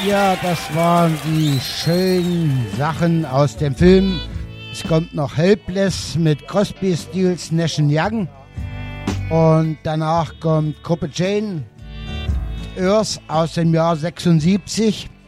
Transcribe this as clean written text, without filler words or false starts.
Ja, das waren die schönen Sachen aus dem Film. Es kommt noch Helpless mit Crosby, Stills, Nash Young. Und danach kommt Gruppe Jane, Earth aus dem Jahr 76.